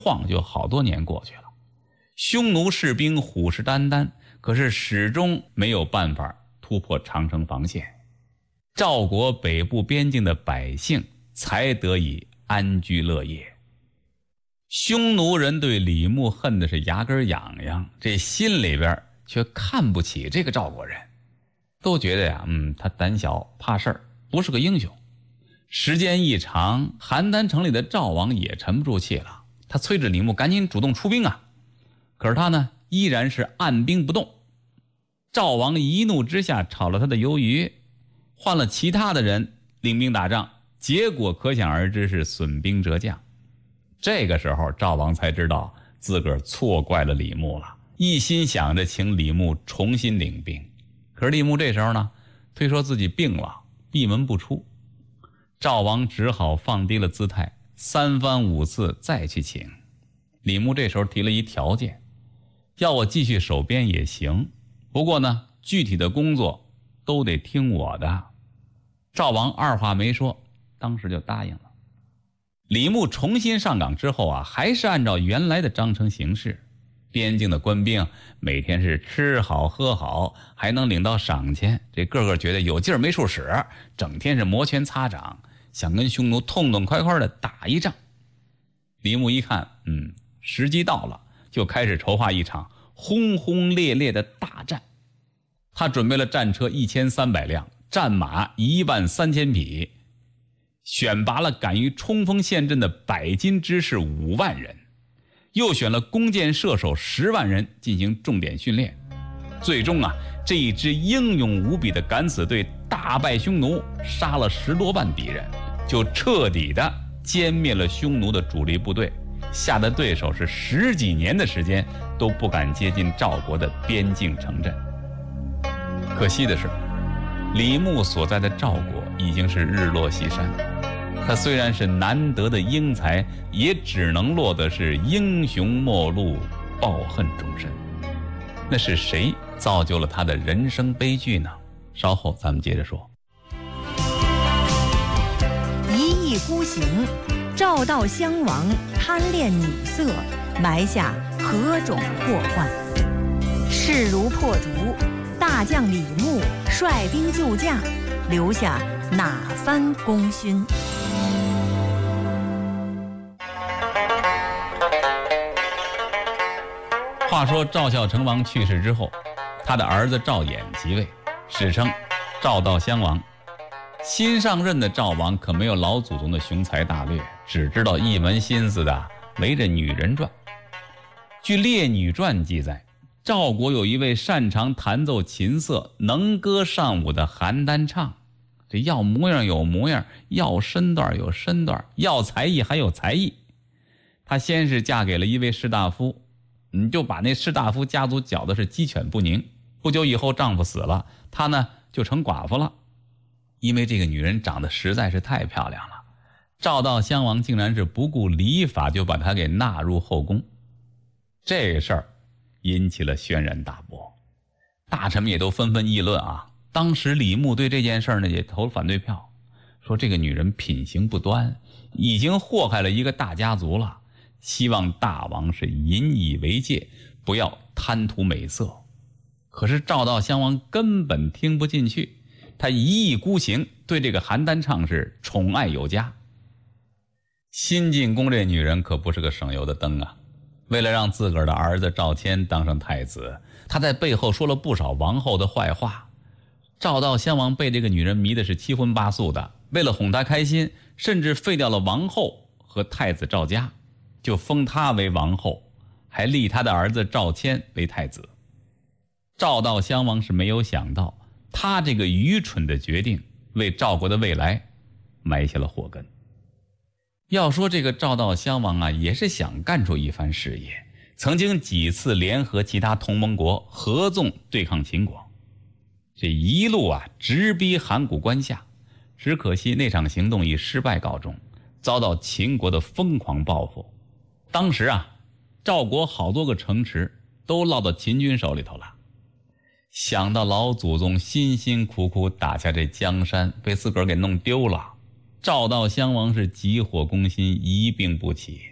晃就好多年过去了，匈奴士兵虎视眈眈，可是始终没有办法突破长城防线，赵国北部边境的百姓才得以安居乐业。匈奴人对李牧恨的是牙根痒痒，这心里边却看不起这个赵国人，都觉得呀，他胆小怕事儿，不是个英雄。时间一长，邯郸城里的赵王也沉不住气了，他催着李牧赶紧主动出兵啊。可是他呢，依然是按兵不动。赵王一怒之下炒了他的鱿鱼，换了其他的人领兵打仗，结果可想而知是损兵折将。这个时候赵王才知道自个儿错怪了李牧了，一心想着请李牧重新领兵。可是李牧这时候呢，推说自己病了，闭门不出。赵王只好放低了姿态，三番五次再去请。李牧这时候提了一条件，要我继续守边也行，不过呢，具体的工作都得听我的。赵王二话没说，当时就答应了。李牧重新上岗之后啊，还是按照原来的章程行事。边境的官兵每天是吃好喝好，还能领到赏钱，这个个觉得有劲儿没处使，整天是摩拳擦掌，想跟匈奴痛痛快快的打一仗。李牧一看，时机到了，就开始筹划一场轰轰烈烈的大战。他准备了战车1300辆，战马13000匹，选拔了敢于冲锋陷阵的百金之士5万人，又选了弓箭射手10万人进行重点训练。最终啊，这一支英勇无比的敢死队大败匈奴，杀了10多万敌人，就彻底的歼灭了匈奴的主力部队，吓得对手是10几年的时间都不敢接近赵国的边境城镇。可惜的是，李牧所在的赵国已经是日落西山，他虽然是难得的英才，也只能落得是英雄末路，抱恨终身。那是谁造就了他的人生悲剧呢？稍后咱们接着说。 一意孤行，赵悼襄王贪恋女色，埋下何种祸患？势如破竹，大将李牧率兵救驾，留下哪番功勋？ 话说赵孝成王去世之后，他的儿子赵衍即位，史称赵悼襄王。新上任的赵王可没有老祖宗的雄才大略，只知道一门心思的围着女人转。据《列女传》记载，赵国有一位擅长弹奏琴瑟、能歌善舞的邯郸唱，这要模样有模样，要身段有身段，要才艺还有才艺。她先是嫁给了一位士大夫，就把那士大夫家族搅得是鸡犬不宁。不久以后丈夫死了，她呢就成寡妇了。因为这个女人长得实在是太漂亮了，赵悼襄王竟然是不顾礼法就把她给纳入后宫。这事儿引起了轩然大波，大臣们也都纷纷议论啊。当时李牧对这件事呢也投了反对票，说这个女人品行不端，已经祸害了一个大家族了，希望大王是引以为戒，不要贪图美色。可是赵悼襄王根本听不进去，他一意孤行，对这个邯郸唱是宠爱有加。新进宫这女人可不是个省油的灯啊，为了让自个儿的儿子赵谦当上太子，他在背后说了不少王后的坏话。赵悼襄王被这个女人迷的是七荤八素的，为了哄她开心，甚至废掉了王后和太子赵家，就封她为王后，还立他的儿子赵谦为太子。赵悼襄王是没有想到，他这个愚蠢的决定为赵国的未来埋下了祸根。要说这个赵悼襄王啊，也是想干出一番事业，曾经几次联合其他同盟国合纵对抗秦国，这一路啊直逼函谷关下，只可惜那场行动以失败告终，遭到秦国的疯狂报复。当时啊，赵国好多个城池都落到秦军手里头了。想到老祖宗辛辛苦苦打下这江山，被自个儿给弄丢了，赵悼襄王是急火攻心，一病不起。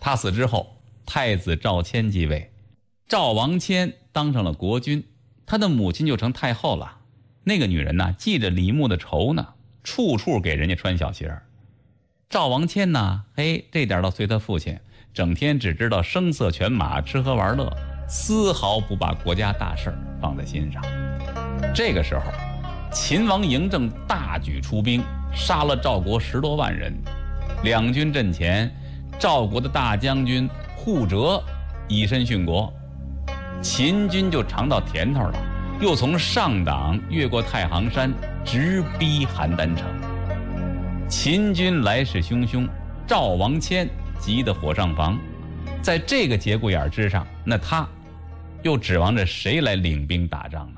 他死之后，太子赵谦继位，赵王谦当上了国君，他的母亲就成太后了。那个女人呢，记着李牧的仇呢，处处给人家穿小鞋儿。赵王谦呢，这点倒随他父亲，整天只知道声色犬马，吃喝玩乐，丝毫不把国家大事放在心上。这个时候，秦王嬴政大举出兵，杀了赵国10多万人。两军阵前，赵国的大将军护哲以身殉国，秦军就尝到甜头了，又从上党越过太行山，直逼邯郸城。秦军来势汹汹，赵王谦急得火上房。在这个节骨眼之上，那他又指望着谁来领兵打仗呢？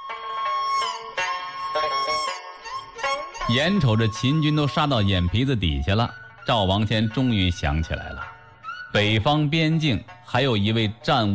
眼瞅着秦军都杀到眼皮子底下了，赵王谦终于想起来了，北方边境还有一位战